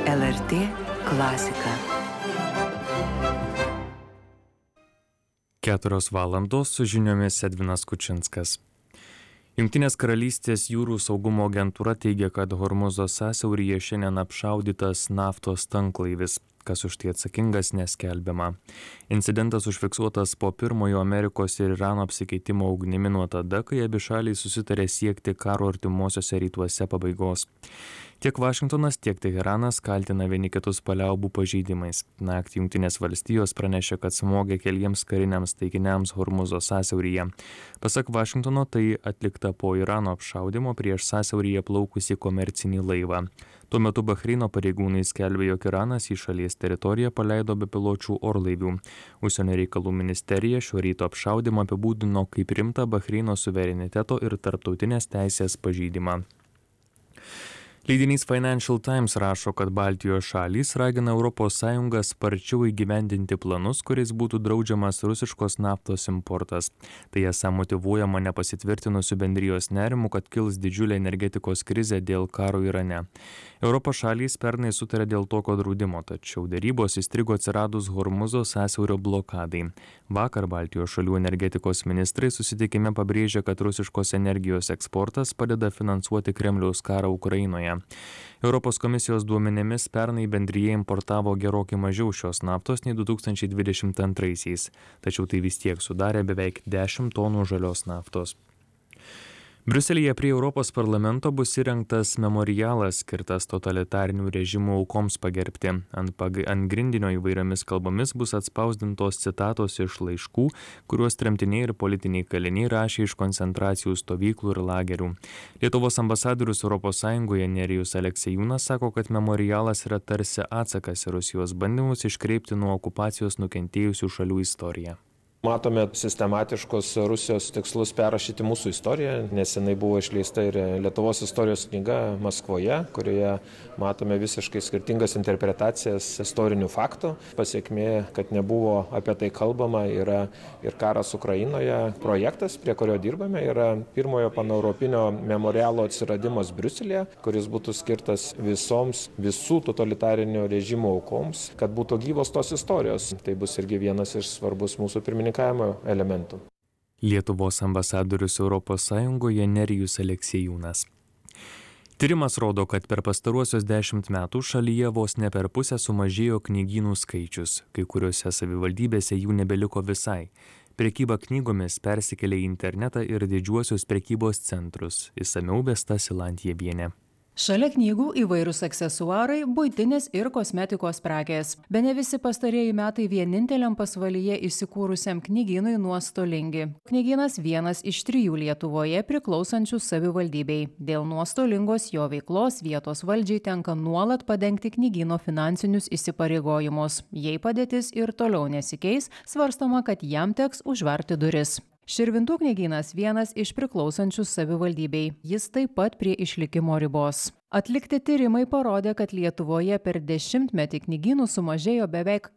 LRT klasika. 4 valandos su žiniomis Edvinas Kučinskas. Jungtinės karalystės jūrų saugumo agentūra teigia, kad Hormuzo sąsiauryje šiandien apšaudytas naftos tanklaivis. Kas už tai atsakingas, neskelbiama. Incidentas užfiksuotas po pirmojo Amerikos ir Irano apsikeitimo ugnimi nuo tada, kai abi šaliai susitarė siekti karo artimuosiuose rytuose pabaigos. Tiek Vašingtonas, tiek Teheranas kaltina vieni kitus paliaubų pažeidimais. Naktį Jungtinės valstijos pranešė, kad smogė keliems kariniams taikiniams Hormuzo sąsiauryje. Pasak Vašingtono, tai atlikta po Irano apšaudimo prieš sąsiauryje plaukusį komercinį laivą. Tuo metu Bahreino pareigūnai skelbė, jog Iranas į šalies teritoriją paleido bepiločių orlaivių. Užsienio reikalų ministerija šio ryto apšaudimą apibūdino kaip rimtą Bahreino suvereniteto ir tarptautinės teisės pažeidimą. Leidinys Financial Times rašo, kad Baltijos šalys ragina ES sparčiau įgyvendinti planus, kuriais būtų draudžiamas rusiškos naftos importas. Tai esą motyvuojama nepasitvirtinusių bendrijos nerimu, kad kils didžiulė energetikos krizė dėl karo Irane. Europos šalys pernai sutarė dėl tokio draudimo, tačiau dėrybos įstrigo atsiradus Hormuzo sąsiaurio blokadai. Vakar Baltijos šalių energetikos ministrai susitikime pabrėžė, kad rusiškos energijos eksportas padeda finansuoti Kremliaus karą Ukrainoje. Europos komisijos duomenimis pernai bendrija importavo gerokai mažiau šios naftos nei 2022-aisiais, tačiau tai vis tiek sudarė beveik 10 tonų žalios naftos. Briuselyje prie Europos parlamento bus įrengtas memorialas skirtas totalitarinių režimų aukoms pagerbti. Ant grindinio įvairiomis kalbomis bus atspausdintos citatos iš laiškų, kuriuos tremtiniai ir politiniai kaliniai rašė iš koncentracijų stovyklų ir lagerių. Lietuvos ambasadorius ES Nerijus Aleksejūnas sako, kad memorialas yra tarsi atsakas į Rusijos bandymus iškreipti nuo okupacijos nukentėjusių šalių istoriją. Matome sistematiškus Rusijos tikslus perrašyti mūsų istoriją. Nesenai buvo išleista ir Lietuvos istorijos knyga Maskvoje, kurioje matome visiškai skirtingas interpretacijas istorinių faktų. Pasiekmė, kad nebuvo apie tai kalbama, yra ir karas Ukrainoje. Projektas, prie kurio dirbame, yra pirmojo paneuropinio memorialo atsiradimas Briuselėje, kuris būtų skirtas visų totalitarinių režimų aukoms, kad būtų gyvos tos istorijos. Tai bus irgi vienas iš svarbus mūsų elementų. Lietuvos ambasadorius ES Nerijus Aleksejūnas. Tyrimas rodo, kad per pastaruosius 10 metų šalyje vos ne per pusę sumažėjo knygynų skaičius. Kai kuriuose savivaldybėse jų nebeliko visai. Prekyba knygomis persikėlė į internetą ir didžiuosius prekybos centrus. Išsamiau Vesta Silantjevienė. Šalia knygų įvairūs aksesuarai, buitinės ir kosmetikos prekės. Bene visi pastarieji metai vieninteliam pasvalyje įsikūrusiam knygynui nuostolingi. Knygynas vienas iš 3 Lietuvoje priklausančių savivaldybei. Dėl nuostolingos jo veiklos vietos valdžiai tenka nuolat padengti knygyno finansinius įsipareigojimus. Jei padėtis ir toliau nesikeis, svarstoma, kad jam teks užverti duris. Širvintų knygynas vienas iš priklausančių savivaldybei. Jis taip pat prie išlikimo ribos. Atlikti tyrimai parodė, kad Lietuvoje per 10-metį knygynų sumažėjo beveik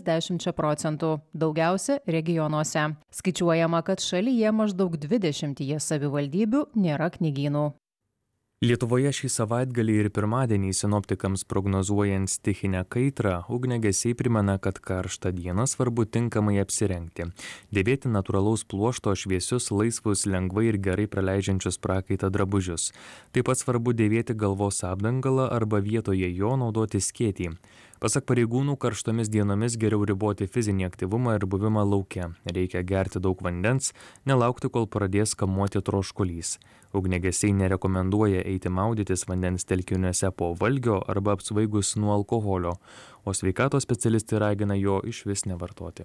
40%, daugiausia regionuose. Skaičiuojama, kad šalyje maždaug 20 savivaldybių nėra knygynų. Lietuvoje šį savaitgalį ir pirmadienį sinoptikams prognozuojant stichinę kaitrą, ugniagesiai primena, kad karštą dieną svarbu tinkamai apsirengti. Dėvėti natūralaus pluošto šviesius, laisvus, lengvai ir gerai praleidžiančius prakaitą drabužius. Taip pat svarbu dėvėti galvos apdangalą arba vietoje jo naudoti skėtį. Pasak pareigūnų, karštomis dienomis geriau riboti fizinį aktyvumą ir buvimą lauke. Reikia gerti daug vandens, nelaukti, kol pradės kamuoti troškulys. Ugniagesiai nerekomenduoja eiti maudytis vandens telkiniuose po valgio arba apsvaigus nuo alkoholio, o sveikatos specialistai ragina jo išvis nevartoti.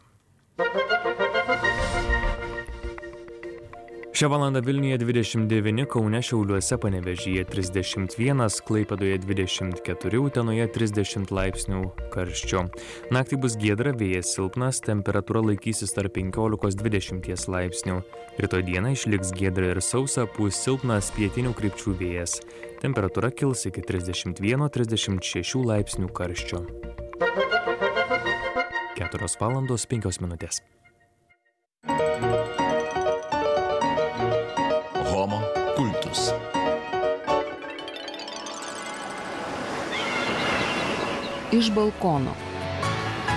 Šią valandą Vilniuje 29, Kaune, Šiauliuose, Panevėžyje 31, Klaipėdoje 24, Utenoje 30 laipsnių karščio. Naktį bus giedra, vėjas silpnas, temperatūra laikysis tarp 15-20 laipsnių. Rytoj dieną išliks giedra ir sausa, pūs silpnas pietinių krypčių vėjas. Temperatūra kils iki 31-36 laipsnių karščio. 4 valandos 5 minutės. Homo Kultus. Iš balkono.